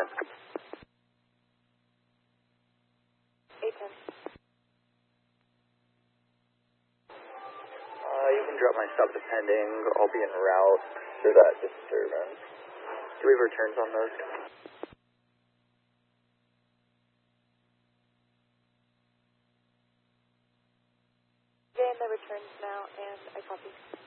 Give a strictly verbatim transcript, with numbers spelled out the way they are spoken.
ten. eight ten. Uh, you can drop my stop depending. I'll be en route to that disturbance. Do we have returns on those? Getting the returns now, and I copy.